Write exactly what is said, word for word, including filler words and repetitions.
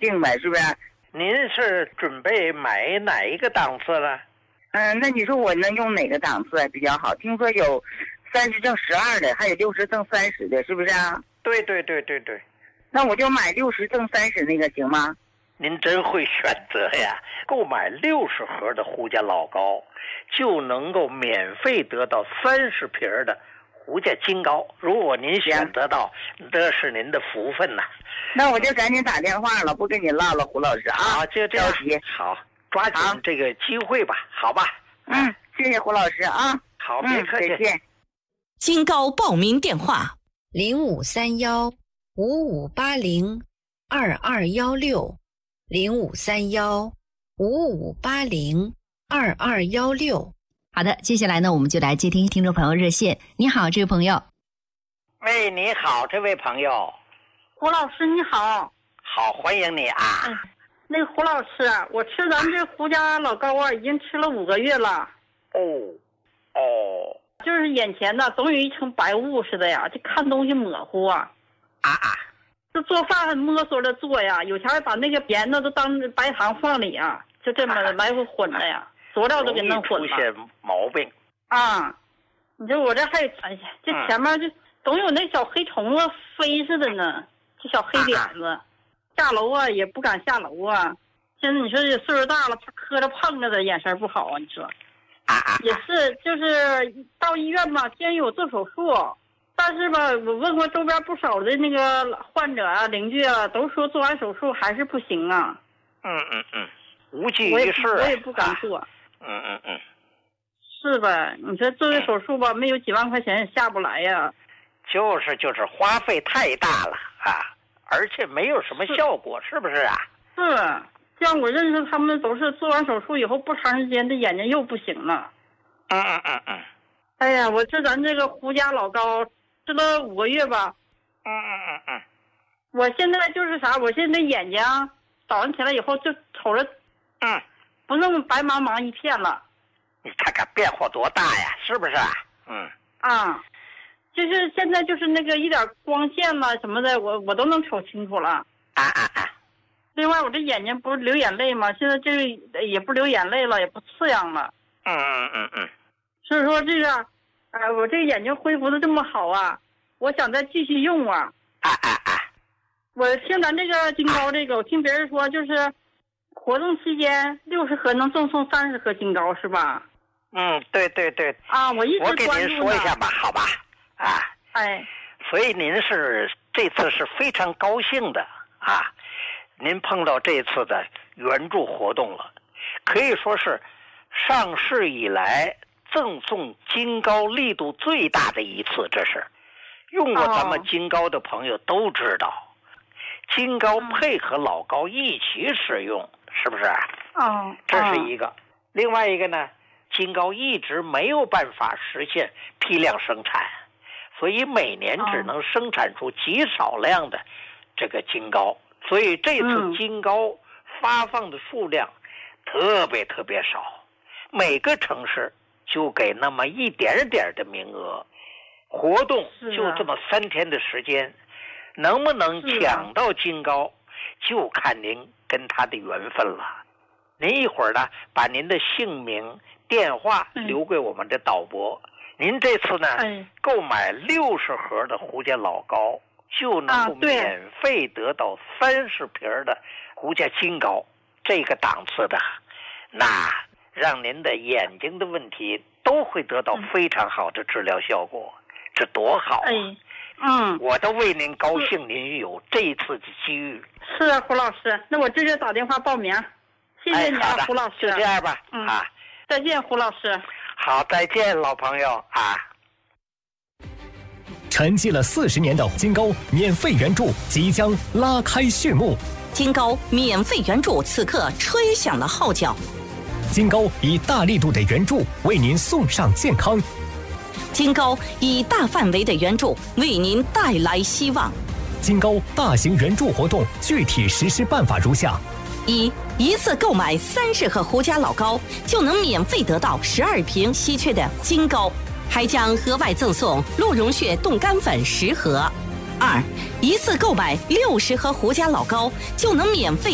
定呗，是不是？ 您是准备买哪一个档次呢？ 嗯，那你说我能用哪个档次比较好？听说有三十正十二的，还有六十正三十的，是不是啊？ 对对对对对。 那我就买六十正三十那个行吗？ 您真会选择呀！购买六十盒的胡家老高，就能够免费得到三十瓶的胡家金高。如果您选择到，这是您的福分呐。 那我就赶紧打电话了，不跟你唠了，胡老师啊。 好，就这样。好，抓紧这个机会吧，好吧？ 嗯，谢谢胡老师啊。 好，别客气。 再见。 金高报名电话： 零五三幺五五八零二二幺六。零五三幺五五八零二二幺六。 好的，接下来呢，我们就来接听听众朋友热线。你好，这位朋友。 喂，你好，这位朋友。 胡老师你好。 好，欢迎你啊。 嗯、那个胡老师啊，我吃咱们这胡家老高啊，已经吃了五个月了。 哦，哦。 就是眼前呢，总有一层白雾似的呀，就看东西模糊啊。 啊啊。 这做饭还摸索着做呀，有前把那个盐呢都当白糖放里啊，就这么来回混了呀，佐料都给弄混了。 出现毛病啊！你说我这还有，哎呀，这前面就总有那小黑虫子飞似的呢，这小黑点子，啊、下楼啊也不敢下楼啊。现在你说这岁数大了，怕磕着碰着的，眼神不好啊。你说， 啊、 也是，就是到医院吧，建议我做手术。但是吧，我问过周边不少的那个患者啊、邻居啊，都说做完手术还是不行啊。 嗯嗯嗯，无济于事。 我也不敢做。 啊、嗯嗯嗯， 是吧？你说做个手术吧，没有几万块钱也下不来呀。 就是就是花费太大了啊，而且没有什么效果，是, 是不是啊？ 是，像我认识他们都是做完手术以后不长时间，这眼睛又不行了。 嗯嗯嗯嗯。 哎呀，我吃咱这个胡家老高。吃了五个月吧， 嗯嗯嗯嗯， 我现在就是啥，我现在眼睛早上起来以后就瞅着， 嗯， 不那么白茫茫一片了。 你看看变化多大呀，是不是啊？嗯。 啊，就是现在就是那个一点光线了什么的，我我都能瞅清楚了。 啊啊啊！ 另外，我这眼睛不是流眼泪吗？现在这个也不流眼泪了，也不刺痒了。 嗯嗯嗯嗯。 所以说这个。哎，我这个眼睛恢复的这么好啊，我想再继续用啊。 啊啊啊！ 我听咱这个金高这个，我听别人说就是活动期间六十盒能赠送三十盒金高是吧？ 嗯，对对对。 啊，我一直关注呢。 我给您说一下吧，好吧？啊。 哎。 所以您是这次是非常高兴的啊，您碰到这次的援助活动了，可以说是上市以来。赠送金高力度最大的一次，这是用过咱们金高的朋友都知道，哦、金高配合老高一起使用，是不是？ 哦， 这是一个。哦、另外一个呢，金高一直没有办法实现批量生产，所以每年只能生产出极少量的这个金高，所以这次金高发放的数量特别特别少，每个城市。就给那么一点点的名额，活动就这么三天的时间，啊、能不能抢到金高，就看您跟他的缘分了。您一会儿呢，把您的姓名、电话留给我们的导播。嗯、您这次呢， 哎、 购买六十盒的胡家老高，就能够免费得到三十瓶的胡家金高，这个档次的，那。让您的眼睛的问题都会得到非常好的治疗效果，嗯、这多好啊！ 哎，嗯， 我都为您高兴，您有这一次的机遇。 是啊，胡老师，那我直接打电话报名，谢谢你啊， 哎、 胡老师。 就这样吧， 嗯、 啊， 再见，胡老师。 好，再见，老朋友啊。 沉寂了四十年的金高免费援助即将拉开序幕， 金高免费援助此刻吹响了号角。 金高以大力度的援助为您送上健康， 金高以大范围的援助为您带来希望。 金高大型援助活动具体实施办法如下： 一、一次购买三十盒胡家老高，就能免费得到十二瓶稀缺的金高，还将额外赠送鹿茸血冻干粉十盒。二、一次购买六十盒胡家老高，就能免费